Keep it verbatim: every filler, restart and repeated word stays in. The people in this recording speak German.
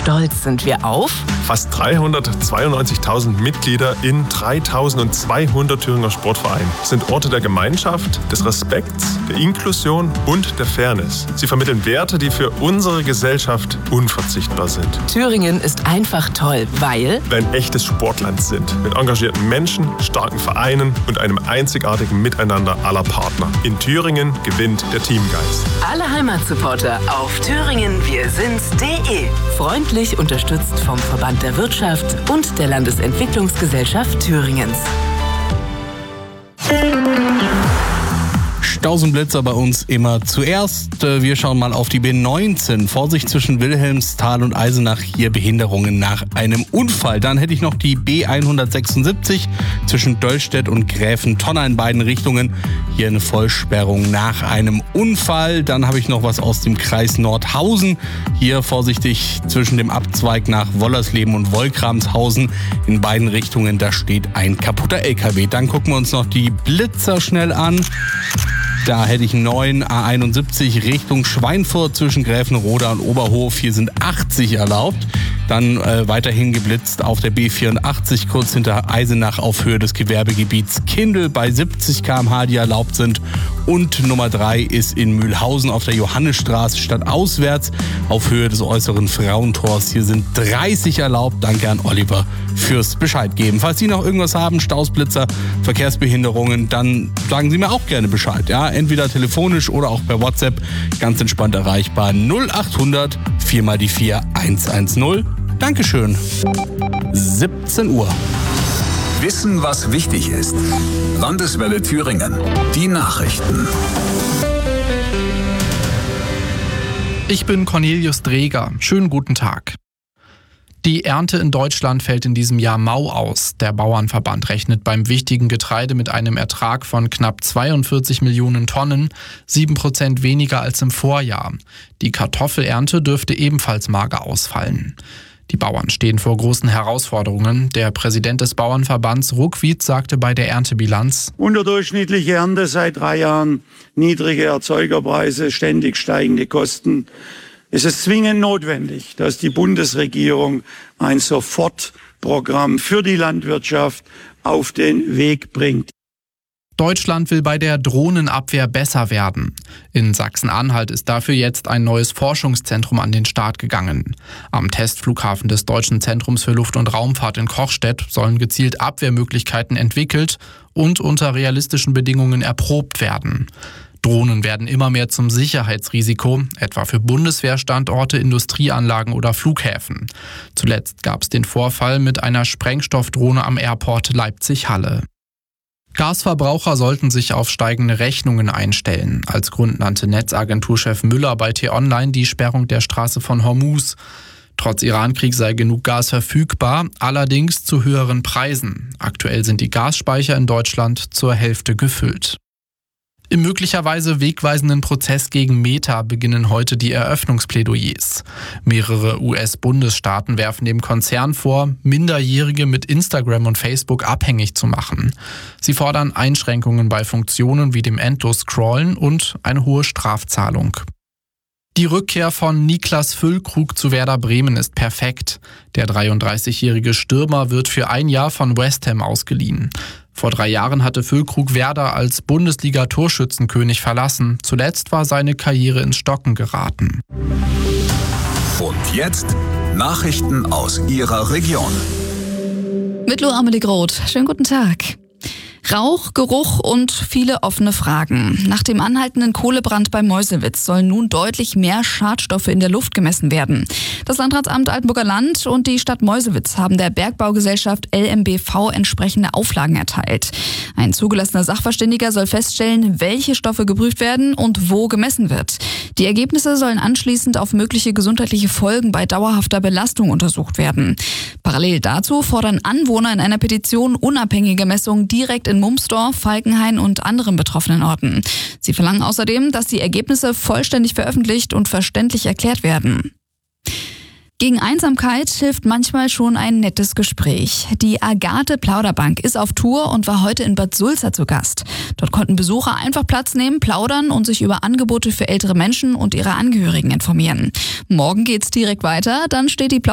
stolz sind wir auf fast dreihundertzweiundneunzigtausend Mitglieder in dreitausendzweihundert Thüringer Sportvereinen. Das sind Orte der Gemeinschaft, des Respekts, der Inklusion und der Fairness. Sie vermitteln Werte, die für unsere Gesellschaft unverzichtbar sind. Thüringen ist einfach toll, weil wir ein echtes Sportland sind. Mit engagierten Menschen, starken Vereinen und einem einzigartigen Miteinander aller Partner. In Thüringen gewinnt der Teamgeist. Alle Heimatsupporter auf thüringen wir sind's punkt de. Freundlich unterstützt vom Verband der Wirtschaft und der Landesentwicklungsgesellschaft Thüringens. Stausenblitzer bei uns immer zuerst. Wir schauen mal auf die B neunzehn. Vorsicht zwischen Wilhelmsthal und Eisenach. Hier Behinderungen nach einem Unfall. Dann hätte ich noch die B hundertsechsundsiebzig zwischen Döllstedt und Gräfentonner in beiden Richtungen. Hier eine Vollsperrung nach einem Unfall. Dann habe ich noch was aus dem Kreis Nordhausen. Hier vorsichtig zwischen dem Abzweig nach Wollersleben und Wolkramshausen. In beiden Richtungen, da steht ein kaputter L K W. Dann gucken wir uns noch die Blitzer schnell an. Da hätte ich neun A einundsiebzig Richtung Schweinfurt zwischen Gräfenroda und Oberhof. Hier sind achtzig erlaubt. Dann äh, weiterhin geblitzt auf der B vierundachtzig kurz hinter Eisenach auf Höhe des Gewerbegebiets Kindl bei siebzig Kilometer pro Stunde, die erlaubt sind. Und Nummer drei ist in Mühlhausen auf der Johannisstraße stadtauswärts auf Höhe des äußeren Frauentors. Hier sind dreißig erlaubt. Danke an Oliver fürs Bescheid geben. Falls Sie noch irgendwas haben, Stausblitzer, Verkehrsbehinderungen, dann sagen Sie mir auch gerne Bescheid. Ja, entweder telefonisch oder auch per WhatsApp. Ganz entspannt erreichbar. null achthundert vier mal die vier eins eins null. Dankeschön. siebzehn Uhr. Wissen, was wichtig ist. Landeswelle Thüringen. Die Nachrichten. Ich bin Cornelius Dreger. Schönen guten Tag. Die Ernte in Deutschland fällt in diesem Jahr mau aus. Der Bauernverband rechnet beim wichtigen Getreide mit einem Ertrag von knapp zweiundvierzig Millionen Tonnen, sieben Prozent weniger als im Vorjahr. Die Kartoffelernte dürfte ebenfalls mager ausfallen. Die Bauern stehen vor großen Herausforderungen. Der Präsident des Bauernverbands Ruckwied sagte bei der Erntebilanz: Unterdurchschnittliche Ernte seit drei Jahren, niedrige Erzeugerpreise, ständig steigende Kosten. Es ist zwingend notwendig, dass die Bundesregierung ein Sofortprogramm für die Landwirtschaft auf den Weg bringt. Deutschland will bei der Drohnenabwehr besser werden. In Sachsen-Anhalt ist dafür jetzt ein neues Forschungszentrum an den Start gegangen. Am Testflughafen des Deutschen Zentrums für Luft- und Raumfahrt in Kochstedt sollen gezielt Abwehrmöglichkeiten entwickelt und unter realistischen Bedingungen erprobt werden. Drohnen werden immer mehr zum Sicherheitsrisiko, etwa für Bundeswehrstandorte, Industrieanlagen oder Flughäfen. Zuletzt gab es den Vorfall mit einer Sprengstoffdrohne am Airport Leipzig-Halle. Gasverbraucher sollten sich auf steigende Rechnungen einstellen. Als Grund nannte Netzagenturchef Müller bei T-Online die Sperrung der Straße von Hormuz. Trotz Irankrieg sei genug Gas verfügbar, allerdings zu höheren Preisen. Aktuell sind die Gasspeicher in Deutschland zur Hälfte gefüllt. Im möglicherweise wegweisenden Prozess gegen Meta beginnen heute die Eröffnungsplädoyers. Mehrere U S-Bundesstaaten werfen dem Konzern vor, Minderjährige mit Instagram und Facebook abhängig zu machen. Sie fordern Einschränkungen bei Funktionen wie dem Endlos-Scrollen und eine hohe Strafzahlung. Die Rückkehr von Niklas Füllkrug zu Werder Bremen ist perfekt. Der dreiunddreißigjährige Stürmer wird für ein Jahr von West Ham ausgeliehen. Vor drei Jahren hatte Füllkrug Werder als Bundesliga-Torschützenkönig verlassen. Zuletzt war seine Karriere ins Stocken geraten. Und jetzt Nachrichten aus Ihrer Region. Mit Lo Amelie Groth. Schönen guten Tag. Rauch, Geruch und viele offene Fragen. Nach dem anhaltenden Kohlebrand bei Meuselwitz sollen nun deutlich mehr Schadstoffe in der Luft gemessen werden. Das Landratsamt Altenburger Land und die Stadt Meuselwitz haben der Bergbaugesellschaft L M B V entsprechende Auflagen erteilt. Ein zugelassener Sachverständiger soll feststellen, welche Stoffe geprüft werden und wo gemessen wird. Die Ergebnisse sollen anschließend auf mögliche gesundheitliche Folgen bei dauerhafter Belastung untersucht werden. Parallel dazu fordern Anwohner in einer Petition unabhängige Messungen direkt in Mumsdorf, Falkenhain und anderen betroffenen Orten. Sie verlangen außerdem, dass die Ergebnisse vollständig veröffentlicht und verständlich erklärt werden. Gegen Einsamkeit hilft manchmal schon ein nettes Gespräch. Die Agathe Plauderbank ist auf Tour und war heute in Bad Sulza zu Gast. Dort konnten Besucher einfach Platz nehmen, plaudern und sich über Angebote für ältere Menschen und ihre Angehörigen informieren. Morgen geht's direkt weiter, dann steht die